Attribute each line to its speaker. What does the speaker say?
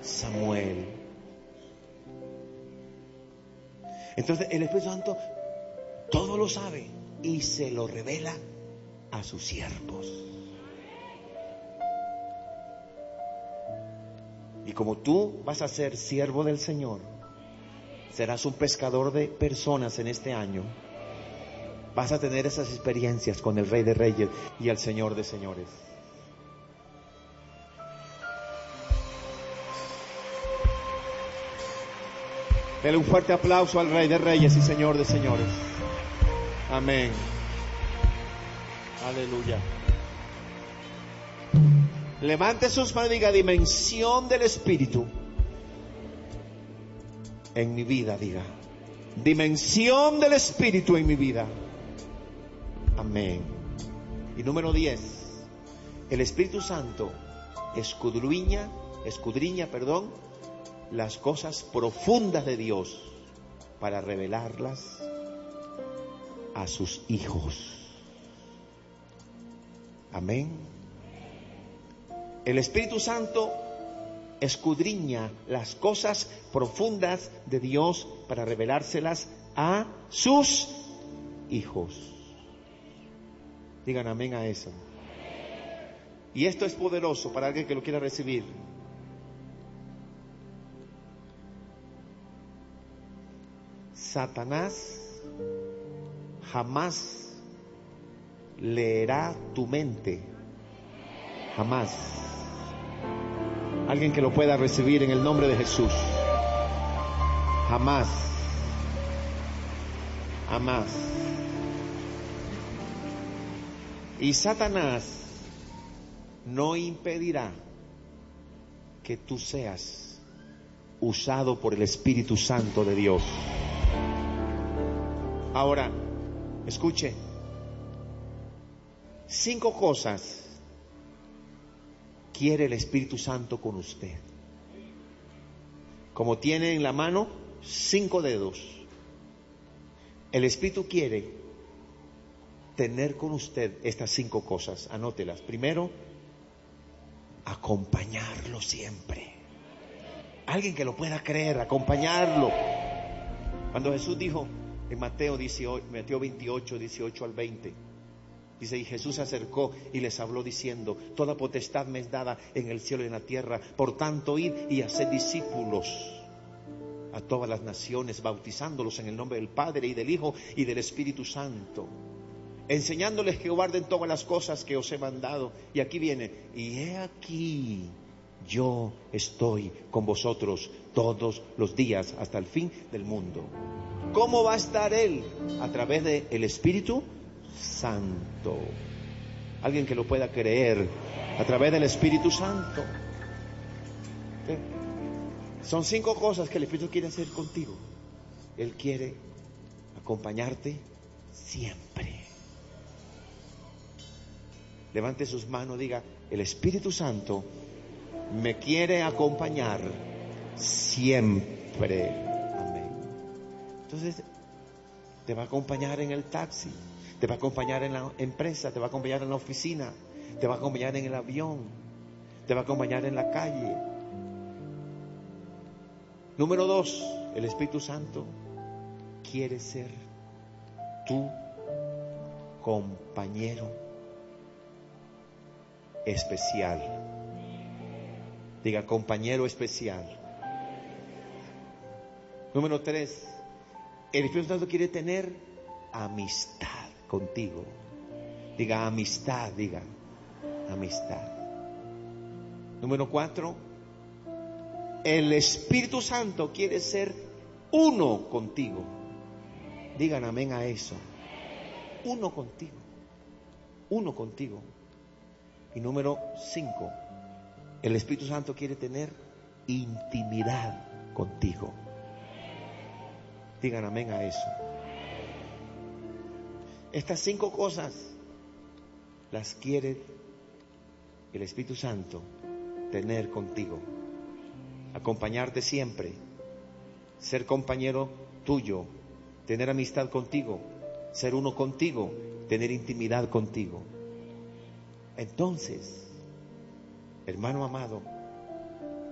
Speaker 1: Samuel. Entonces el Espíritu Santo todo lo sabe y se lo revela a sus siervos. Y como tú vas a ser siervo del Señor, serás un pescador de personas en este año, vas a tener esas experiencias con el Rey de Reyes y el Señor de Señores. Dele un fuerte aplauso al Rey de Reyes y Señor de Señores. Amén. Aleluya. Levante sus manos y diga: dimensión del Espíritu en mi vida. Diga: dimensión del Espíritu en mi vida. Amén. Y número 10, el Espíritu Santo escudriña, las cosas profundas de Dios para revelarlas a sus hijos. Amén. El Espíritu Santo escudriña las cosas profundas de Dios para revelárselas a sus hijos. Digan amén a eso. Y esto es poderoso para alguien que lo quiera recibir. Satanás jamás leerá tu mente. Jamás. Alguien que lo pueda recibir en el nombre de Jesús. Jamás. Jamás. Y Satanás no impedirá que tú seas usado por el Espíritu Santo de Dios. Ahora, escuche. 5 cosas quiere el Espíritu Santo con usted. Como tiene en la mano 5 dedos, el Espíritu quiere tener con usted estas 5 cosas. Anótelas. Primero, acompañarlo siempre. Alguien que lo pueda creer, acompañarlo. Cuando Jesús dijo en Mateo 28, 18 al 20, dice: y Jesús se acercó y les habló diciendo: toda potestad me es dada en el cielo y en la tierra. Por tanto, id y haced discípulos a todas las naciones, bautizándolos en el nombre del Padre y del Hijo y del Espíritu Santo, enseñándoles que guarden todas las cosas que os he mandado. Y aquí viene: y he aquí, yo estoy con vosotros todos los días hasta el fin del mundo. ¿Cómo va a estar Él? A través del Espíritu Santo. Alguien que lo pueda creer, a través del Espíritu Santo. ¿Sí? Son 5 cosas que el Espíritu quiere hacer contigo. Él quiere acompañarte siempre. Levante sus manos, diga: el Espíritu Santo me quiere acompañar siempre. Amén. Entonces, te va a acompañar en el taxi, te va a acompañar en la empresa, te va a acompañar en la oficina, te va a acompañar en el avión, te va a acompañar en la calle. Número 2, el Espíritu Santo quiere ser tu compañero especial. Diga: compañero especial. Número 3, el Espíritu Santo quiere tener amistad contigo. Diga amistad, diga amistad. Número 4, el Espíritu Santo quiere ser uno contigo. Digan amén a eso. Uno contigo. Uno contigo. Y número 5, el Espíritu Santo quiere tener intimidad contigo. Digan amén a eso. Estas 5 cosas las quiere el Espíritu Santo tener contigo. Acompañarte siempre, ser compañero tuyo, tener amistad contigo, ser uno contigo, tener intimidad contigo. Entonces, hermano amado,